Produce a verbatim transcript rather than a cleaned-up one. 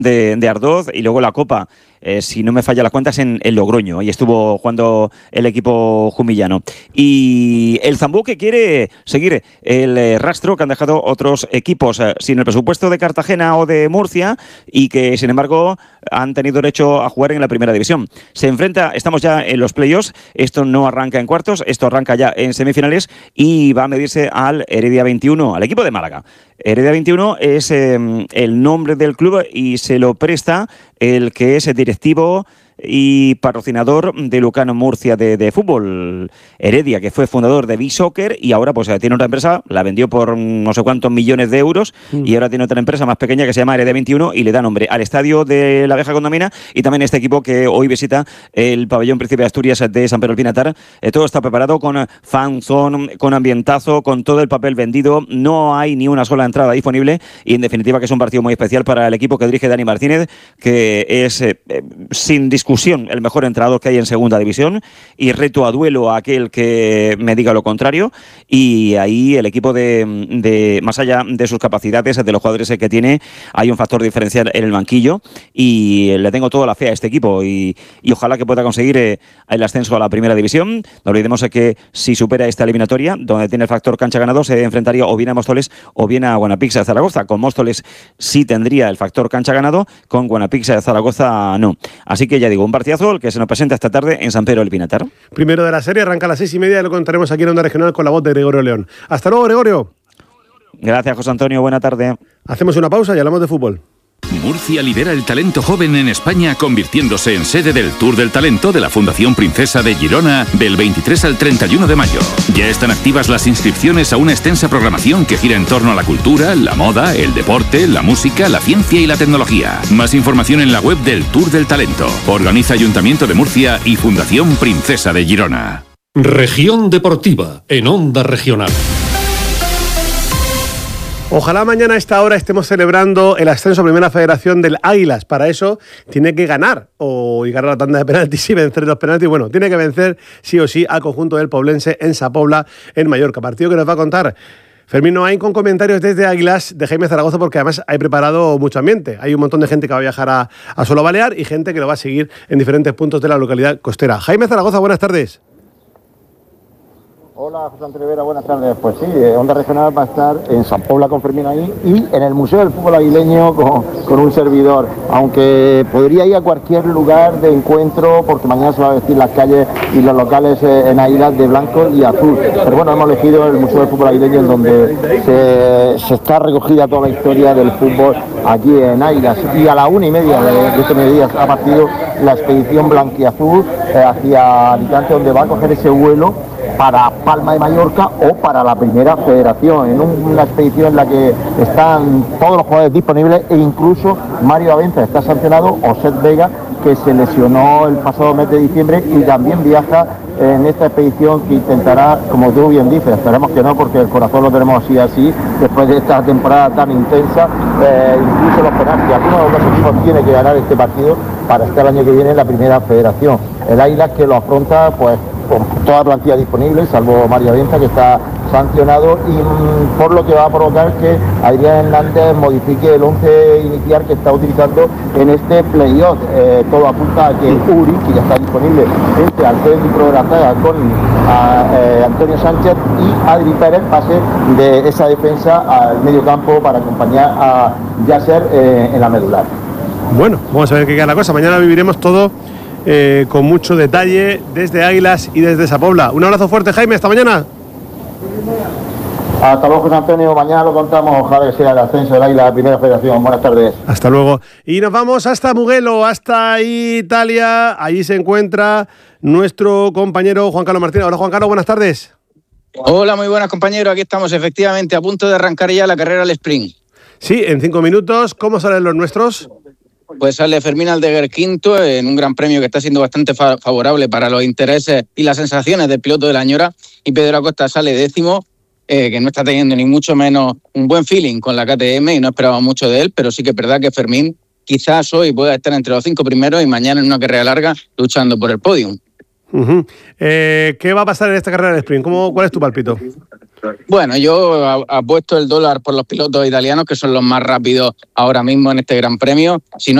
de, de Ardoz, y luego la Copa, eh, si no me falla las cuentas, en, en Logroño, y estuvo jugando el equipo jumillano. Y el Zambú, que quiere seguir el eh, rastro que han dejado otros equipos eh, sin el presupuesto de Cartagena o de Murcia, y que sin embargo han tenido derecho a jugar en la primera división. Se enfrenta, estamos ya en los playoffs, esto no arranca en cuartos, esto arranca ya en semifinales, y va a medirse al Heredia veintiuno, al equipo de Málaga. Heredia veintiuno es eh, el nombre del club, y se lo presta el que es el directivo y patrocinador de Lucano Murcia de, de fútbol, Heredia, que fue fundador de B-Soccer, y ahora pues tiene otra empresa, la vendió por no sé cuántos millones de euros, mm. y ahora tiene otra empresa más pequeña que se llama Heredia veintiuno, y le da nombre al estadio de la Vieja Condamina, y también este equipo que hoy visita el pabellón Príncipe de Asturias de San Pedro del Pinatar. Eh, todo está preparado con fanzone, con ambientazo, con todo el papel vendido, no hay ni una sola entrada disponible, y en definitiva que es un partido muy especial para el equipo que dirige Dani Martínez, que es eh, sin discusión el mejor entrenador que hay en segunda división, y reto a duelo a aquel que me diga lo contrario. Y ahí el equipo de, de más allá de sus capacidades, de los jugadores que tiene, hay un factor diferencial en el banquillo, y le tengo toda la fe a este equipo, y, y ojalá que pueda conseguir eh, el ascenso a la primera división. No olvidemos que si supera esta eliminatoria, donde tiene el factor cancha ganado, se enfrentaría o bien a Móstoles o bien a Guanapixa de Zaragoza. Con Móstoles sí tendría el factor cancha ganado, con Guanapixa de Zaragoza no. Así que ya digo, un partidazo el que se nos presenta esta tarde en San Pedro del Pinatar. Primero de la serie, arranca a las seis y media, y lo contaremos aquí en Onda Regional con la voz de Gregorio León. Hasta luego, Gregorio. Gracias, José Antonio, buena tarde. Hacemos una pausa y hablamos de fútbol. Murcia lidera el talento joven en España, convirtiéndose en sede del Tour del Talento de la Fundación Princesa de Girona del veintitrés al treinta y uno de mayo. Ya están activas las inscripciones a una extensa programación que gira en torno a la cultura, la moda, el deporte, la música, la ciencia y la tecnología. Más información en la web del Tour del Talento. Organiza Ayuntamiento de Murcia y Fundación Princesa de Girona. Región Deportiva en Onda Regional. Ojalá mañana a esta hora estemos celebrando el ascenso a Primera Federación del Águilas. Para eso tiene que ganar o llegar a la tanda de penaltis y vencer los penaltis. Bueno, tiene que vencer sí o sí al conjunto del Poblense en Sa Pobla, en Mallorca. Partido que nos va a contar Fermín Noain con comentarios desde Águilas de Jaime Zaragoza, porque además hay preparado mucho ambiente. Hay un montón de gente que va a viajar a, a Solo Balear y gente que lo va a seguir en diferentes puntos de la localidad costera. Jaime Zaragoza, buenas tardes. Hola, José Antonio Vera, buenas tardes. Pues sí, Onda Regional va a estar en Sa Pobla con Fermín ahí y en el Museo del Fútbol Aguileño con, con un servidor, aunque podría ir a cualquier lugar de encuentro porque mañana se va a vestir las calles y los locales en Águilas de blanco y azul. Pero bueno, hemos elegido el Museo del Fútbol Aguileño, en donde se, se está recogida toda la historia del fútbol aquí en Águilas. Y a la una y media de, de este mediodía ha partido la expedición blanquiazul eh, hacia Alicante, donde va a coger ese vuelo para Palma de Mallorca o para la Primera Federación, en una expedición en la que están todos los jugadores disponibles, e incluso Mario Abenza está sancionado, o Seth Vega, que se lesionó el pasado mes de diciembre y también viaja en esta expedición, que intentará, como tú bien dices, esperemos que no, porque el corazón lo tenemos así así después de esta temporada tan intensa, eh, incluso los penaltis. Algunos de los equipos tienen que ganar este partido para estar el año que viene en la Primera Federación. El Águilas, que lo afronta pues con toda plantilla disponible, salvo Mario Abenza, que está sancionado, y mmm, por lo que va a provocar que Adrián Hernández modifique el once inicial que está utilizando en este playoff. Eh, todo apunta a que Uri, que ya está disponible, entre al centro de la zaga con a, eh, Antonio Sánchez, y Adri Pérez pase de esa defensa al medio campo para acompañar a Yasser eh, en la medular. Bueno, vamos a ver qué queda la cosa. Mañana viviremos todo Eh, con mucho detalle desde Águilas y desde Sa Pobla. Un abrazo fuerte, Jaime, hasta mañana. Hasta luego, José Antonio, mañana lo contamos, ojalá que sea el ascenso del Águila a la Primera Federación. Buenas tardes. Hasta luego. Y nos vamos hasta Mugello, hasta Italia. Allí se encuentra nuestro compañero Juan Carlos Martínez. Hola, Juan Carlos, buenas tardes. Hola, muy buenas, compañeros. Aquí estamos efectivamente a punto de arrancar ya la carrera al sprint. Sí, en cinco minutos. ¿Cómo salen los nuestros? Pues sale Fermín Aldeguer quinto en un gran premio que está siendo bastante fa- favorable para los intereses y las sensaciones del piloto de la Ñora, y Pedro Acosta sale décimo, eh, que no está teniendo ni mucho menos un buen feeling con la K T M y no esperaba mucho de él, pero sí que es verdad que Fermín quizás hoy pueda estar entre los cinco primeros y mañana en una carrera larga luchando por el podium. Uh-huh. Eh, ¿Qué va a pasar en esta carrera de sprint? ¿Cómo, ¿Cuál es tu palpito? Bueno, yo apuesto el dólar por los pilotos italianos, que son los más rápidos ahora mismo en este Gran Premio. Si no